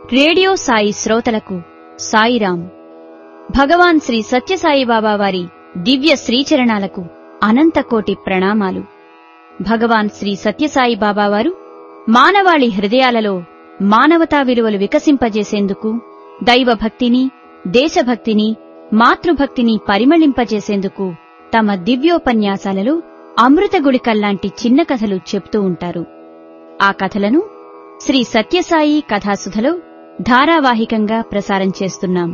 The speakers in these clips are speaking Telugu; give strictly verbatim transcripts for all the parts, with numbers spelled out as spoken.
రేడియో సాయి శ్రోతలకు సాయిరాం. భగవాన్ శ్రీ సత్యసాయిబాబా వారి దివ్య శ్రీచరణాలకు అనంతకోటి ప్రణామాలు. భగవాన్ శ్రీ సత్యసాయిబాబా వారు మానవాళి హృదయాలలో మానవతా విలువలు వికసింపజేసేందుకు, దైవభక్తిని, దేశభక్తిని, మాతృభక్తిని పరిమళింపజేసేందుకు తమ దివ్యోపన్యాసాలలో అమృత గుళికల్లాంటి చిన్న కథలు చెప్తూ ఉంటారు. ఆ కథలను శ్రీ సత్యసాయి కథాసుధలో ధారావాహికంగా ప్రసారం చేస్తున్నాం.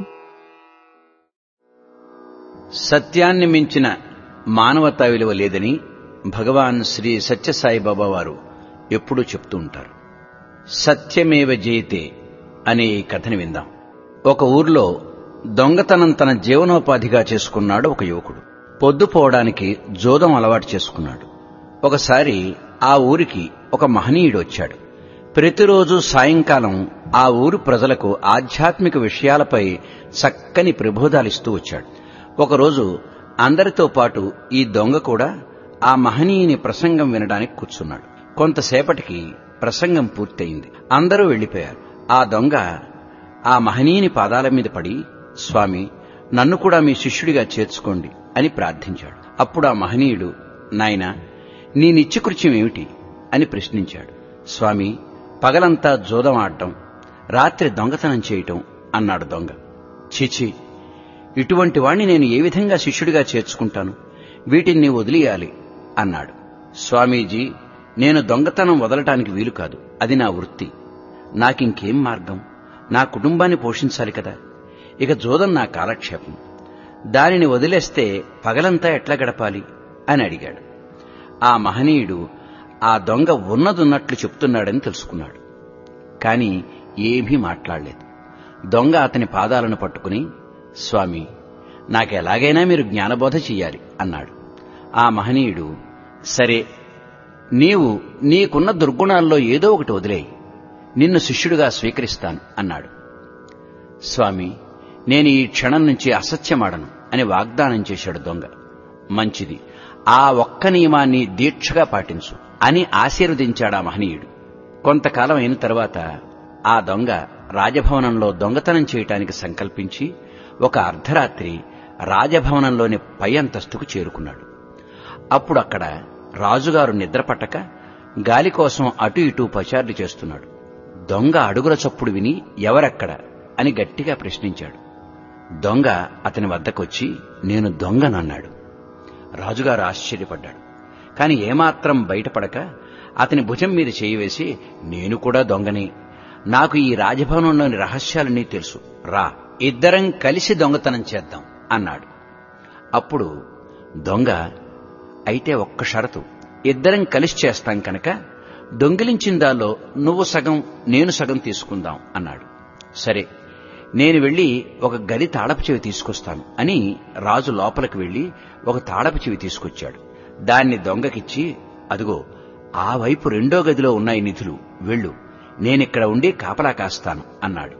సత్యాన్ని మించిన మానవతా విలువ లేదని భగవాన్ శ్రీ సత్యసాయిబాబా వారు ఎప్పుడూ చెప్తూ ఉంటారు. సత్యమేవ జయతే అనే ఈ కథని విందాం. ఒక ఊర్లో దొంగతనం తన జీవనోపాధిగా చేసుకున్నాడు ఒక యువకుడు. పొద్దుపోవడానికి జోదం అలవాటు చేసుకున్నాడు. ఒకసారి ఆ ఊరికి ఒక మహనీయుడు వచ్చాడు. ప్రతిరోజు సాయంకాలం ఆ ఊరు ప్రజలకు ఆధ్యాత్మిక విషయాలపై చక్కని ప్రబోధాలిస్తూ వచ్చాడు. ఒకరోజు అందరితో పాటు ఈ దొంగ కూడా ఆ మహనీయుని ప్రసంగం వినడానికి కూర్చున్నాడు. కొంతసేపటికి ప్రసంగం పూర్తయింది. అందరూ వెళ్లిపోయారు. ఆ దొంగ ఆ మహనీయుని పాదాల మీద పడి, స్వామి, నన్ను కూడా మీ శిష్యుడిగా చేర్చుకోండి అని ప్రార్థించాడు. అప్పుడు ఆ మహనీయుడు, నాయనా, నీ నిత్యకృత్యం ఏమిటి అని ప్రశ్నించాడు. స్వామి, పగలంతా జోదం ఆడటం, రాత్రి దొంగతనం చేయటం అన్నాడు దొంగ. చీచి, ఇటువంటి వాణ్ణి నేను ఏ విధంగా శిష్యుడిగా చేర్చుకుంటాను? వీటిని వదిలియాలి అన్నాడు. స్వామీజీ, నేను దొంగతనం వదలటానికి వీలు కాదు. అది నా వృత్తి. నాకింకేం మార్గం? నా కుటుంబాన్ని పోషించాలి కదా. ఇక జోదం నా కాలక్షేపం. దానిని వదిలేస్తే పగలంతా ఎట్లా గడపాలి అని అడిగాడు. ఆ మహనీయుడు ఆ దొంగ ఉన్నదున్నట్లు చెప్తున్నాడని తెలుసుకున్నాడు. కాని ఏమీ మాట్లాడలేదు. దొంగ అతని పాదాలను పట్టుకుని, స్వామి, నాకెలాగైనా మీరు జ్ఞానబోధ చెయ్యాలి అన్నాడు. ఆ మహనీయుడు, సరే, నీవు నీకున్న దుర్గుణాల్లో ఏదో ఒకటి వదిలేయి, నిన్ను శిష్యుడిగా స్వీకరిస్తాను అన్నాడు. స్వామి, నేను ఈ క్షణం నుంచి అసత్యమాడను అని వాగ్దానం చేశాడు దొంగ. మంచిది, ఆ ఒక్క నియమాన్ని దీక్షగా పాటించు అని ఆశీర్వదించాడు ఆ మహనీయుడు. కొంతకాలం అయిన తర్వాత ఆ దొంగ రాజభవనంలో దొంగతనం చేయటానికి సంకల్పించి ఒక అర్ధరాత్రి రాజభవనంలోని పై అంతస్తుకు చేరుకున్నాడు. అప్పుడు అక్కడ రాజుగారు నిద్రపట్టక గాలి కోసం అటు ఇటూ పచార్లు చేస్తున్నాడు. దొంగ అడుగుల చప్పుడు విని ఎవరెక్కడ అని గట్టిగా ప్రశ్నించాడు. దొంగ అతని వద్దకొచ్చి, నేను దొంగనన్నాడు. రాజుగారు ఆశ్చర్యపడ్డాడు. కాని ఏమాత్రం బయటపడక అతని భుజం మీద చేయి వేసి, నేను కూడా దొంగనే, నాకు ఈ రాజభవనంలోని రహస్యాలన్నీ తెలుసు, రా, ఇద్దరం కలిసి దొంగతనం చేద్దాం అన్నాడు. అప్పుడు దొంగ, అయితే ఒక్క షరతు, ఇద్దరం కలిసి చేస్తాం కనుక దొంగిలించిన దానిలో నువ్వు సగం నేను సగం తీసుకుందాం అన్నాడు. సరే, నేను వెళ్లి ఒక గది తాళపు చెవి తీసుకొస్తాను అని రాజు లోపలికి వెళ్లి ఒక తాళపు చెవి తీసుకొచ్చాడు. దాన్ని దొంగకిచ్చి, అదిగో ఆ వైపు రెండో గదిలో ఉన్నాయి నిధులు, వెళ్ళు, నేనిక్కడ ఉండి కాపలా కాస్తాను అన్నాడు.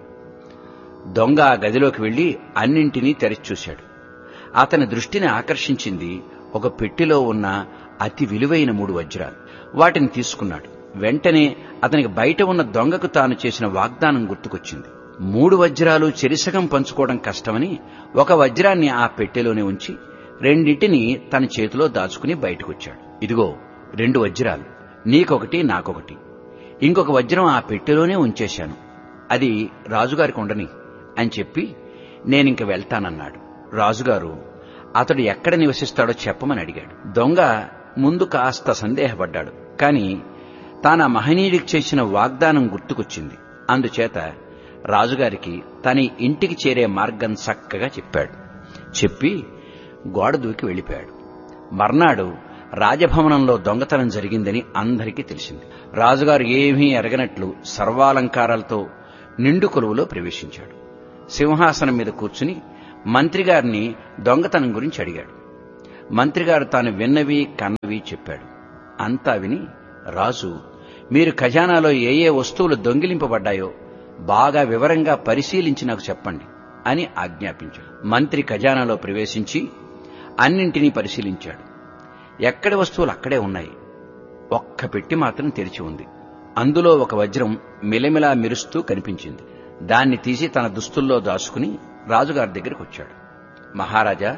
దొంగ ఆ గదిలోకి వెళ్లి అన్నింటినీ తెరిచి చూశాడు. అతని దృష్టిని ఆకర్షించింది ఒక పెట్టెలో ఉన్న అతి విలువైన మూడు వజ్రాలు. వాటిని తీసుకున్నాడు. వెంటనే అతనికి బయట ఉన్న దొంగకు తాను చేసిన వాగ్దానం గుర్తుకొచ్చింది. మూడు వజ్రాలు చెరిసగం పంచుకోవడం కష్టమని ఒక వజ్రాన్ని ఆ పెట్టెలోనే ఉంచి రెండింటిని తన చేతిలో దాచుకుని బయటకొచ్చాడు. ఇదిగో రెండు వజ్రాలు, నీకొకటి నాకొకటి. ఇంకొక వజ్రం ఆ పెట్టెలోనే ఉంచేశాను, అది రాజుగారికి ఉండని అని చెప్పి నేనింక వెళ్తానన్నాడు. రాజుగారు అతడు ఎక్కడ నివసిస్తాడో చెప్పమని అడిగాడు. దొంగ ముందు కాస్త సందేహపడ్డాడు. కాని తాను ఆ మహనీయుడికి చేసిన వాగ్దానం గుర్తుకొచ్చింది. అందుచేత రాజుగారికి తన ఇంటికి చేరే మార్గం చక్కగా చెప్పాడు. చెప్పి గోడ దూకి వెళ్లిపోయాడు. మర్నాడు రాజభవనంలో దొంగతనం జరిగిందని అందరికీ తెలిసింది. రాజుగారు ఏమీ ఎరగనట్లు సర్వాలంకారాలతో నిండు కొలువులో ప్రవేశించాడు. సింహాసనం మీద కూర్చుని మంత్రిగారిని దొంగతనం గురించి అడిగాడు. మంత్రిగారు తాను విన్నవి కన్నవి చెప్పాడు. అంతా విని రాజు, మీరు ఖజానాలో ఏ ఏ వస్తువులు దొంగిలింపబడ్డాయో బాగా వివరంగా పరిశీలించి నాకు చెప్పండి అని ఆజ్ఞాపించాడు. మంత్రి ఖజానాలో ప్రవేశించి అన్నింటినీ పరిశీలించాడు. ఎక్కడి వస్తువులు అక్కడే ఉన్నాయి. ఒక్క పెట్టి మాత్రం తెరిచి ఉంది. అందులో ఒక వజ్రం మిలమిలా మెరుస్తూ కనిపించింది. దాన్ని తీసి తన దుస్తుల్లో దాచుకుని రాజుగారి దగ్గరికి వచ్చాడు. మహారాజా,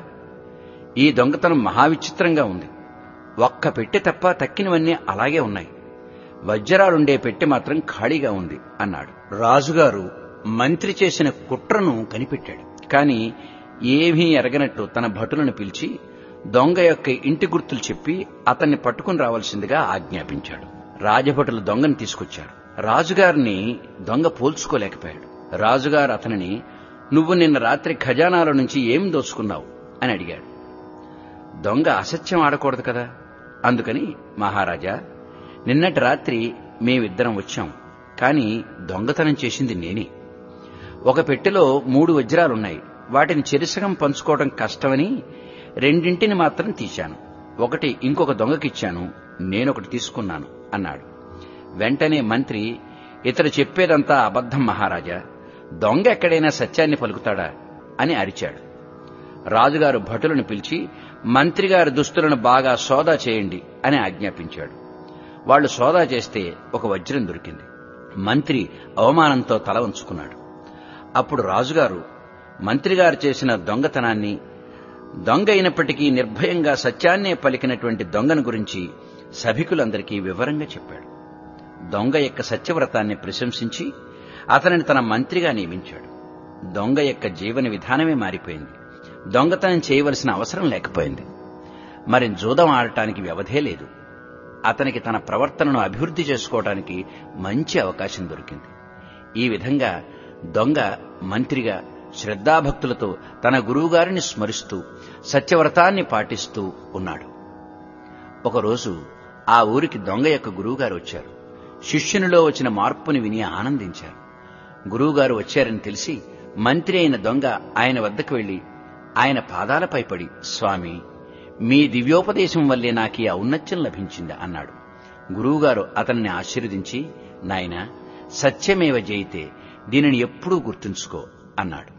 ఈ దొంగతనం మహావిచిత్రంగా ఉంది. ఒక్క పెట్టె తప్ప తక్కినవన్నీ అలాగే ఉన్నాయి. వజ్రాలుండే పెట్టె మాత్రం ఖాళీగా ఉంది అన్నాడు. రాజుగారు మంత్రి చేసిన కుట్రను కనిపెట్టాడు. కాని ఏమీ ఎరగనట్టు తన భటులను పిలిచి దొంగ యొక్క ఇంటి గుర్తులు చెప్పి అతన్ని పట్టుకుని రావాల్సిందిగా ఆజ్ఞాపించాడు. రాజభటులు దొంగని తీసుకొచ్చారు. రాజుగారిని దొంగ పోల్చుకోలేకపోయాడు. రాజుగారు అతనిని, నువ్వు నిన్న రాత్రి ఖజానాల నుంచి ఏం దోచుకున్నావు అని అడిగాడు. దొంగ అసత్యం ఆడకూడదు కదా, అందుకని, మహారాజా, నిన్నటి రాత్రి మేమిద్దరం వచ్చాం, కాని దొంగతనం చేసింది నేనే. ఒక పెట్టెలో మూడు వజ్రాలున్నాయి. వాటిని చెరిసగం పంచుకోవడం కష్టమని రెండింటిని మాత్రం తీశాను. ఒకటి ఇంకొక దొంగకిచ్చాను, నేనొకటి తీసుకున్నాను అన్నాడు. వెంటనే మంత్రి, ఇతడు చెప్పేదంతా అబద్ధం మహారాజా, దొంగ ఎక్కడైనా సత్యాన్ని పలుకుతాడా అని అరిచాడు. రాజుగారు భటులను పిలిచి మంత్రిగారి దుస్తులను బాగా సోదా చేయండి అని ఆజ్ఞాపించాడు. వాళ్లు సోదా చేస్తే ఒక వజ్రం దొరికింది. మంత్రి అవమానంతో తల వంచుకున్నాడు. అప్పుడు రాజుగారు మంత్రిగారు చేసిన దొంగతనాన్ని, దొంగ అయినప్పటికీ నిర్భయంగా సత్యాన్నే పలికినటువంటి దొంగను గురించి సభికులందరికీ వివరంగా చెప్పాడు. దొంగ యొక్క సత్యవ్రతాన్ని ప్రశంసించి అతనిని తన మంత్రిగా నియమించాడు. దొంగ యొక్క జీవన విధానమే మారిపోయింది. దొంగతనం చేయవలసిన అవసరం లేకపోయింది. మరి జూదం ఆడటానికి వ్యవధే లేదు. అతనికి తన ప్రవర్తనను అభివృద్ధి చేసుకోవడానికి మంచి అవకాశం దొరికింది. ఈ విధంగా దొంగ మంత్రిగా శ్రద్ధాభక్తులతో తన గురువుగారిని స్మరిస్తూ సత్యవ్రతాన్ని పాటిస్తూ ఉన్నాడు. ఒకరోజు ఆ ఊరికి దొంగ యొక్క గురువుగారు వచ్చారు. శిష్యునిలో వచ్చిన మార్పుని విని ఆనందించారు. గురువుగారు వచ్చారని తెలిసి మంత్రి అయిన దొంగ ఆయన వద్దకు వెళ్లి ఆయన పాదాలపై పడి, స్వామి, మీ దివ్యోపదేశం వల్లే నాకు ఈ ఔన్నత్యం లభించింది అన్నాడు. గురువుగారు అతన్ని ఆశీర్వదించి, నాయనా, సత్యమేవ జయితే, దీనిని ఎప్పుడూ గుర్తుంచుకో అన్నాడు.